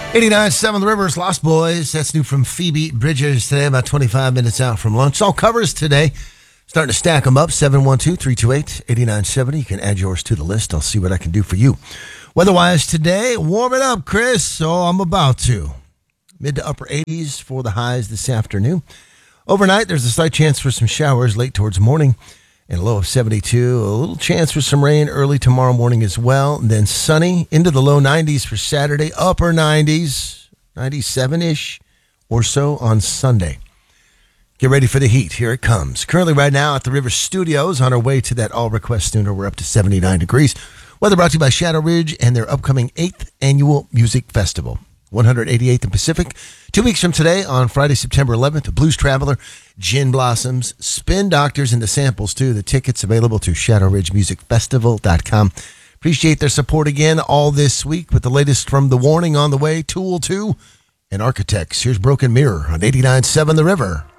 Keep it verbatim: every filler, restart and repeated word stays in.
eighty-nine point seven The Rivers, Lost Boys. That's new from Phoebe Bridgers today, about twenty-five minutes out from lunch. All covers today. Starting to stack them up, seven one two, three two eight, eight nine seven zero. You can add yours to the list. I'll see what I can do for you. Weather-wise today, warm it up, Chris. So I'm about to. Mid to upper eighties for the highs this afternoon. Overnight, there's a slight chance for some showers late towards morning and a low of seventy-two. A little chance for some rain early tomorrow morning as well. And then sunny into the low nineties for Saturday, upper nineties, ninety-seven-ish or so on Sunday. Get ready for the heat. Here it comes. Currently right now at the River Studios on our way to that all-request nooner. We're up to seventy-nine degrees. Weather brought to you by Shadow Ridge and their upcoming eighth Annual Music Festival. one hundred eighty-eighth and Pacific. Two weeks from today on Friday, September eleventh, Blues Traveler, Gin Blossoms, Spin Doctors, and the samples too. The tickets available through shadow ridge music festival dot com. Appreciate their support again all this week with the latest from The Warning on the way, Tool two, and Architects. Here's Broken Mirror on eighty-nine point seven The River.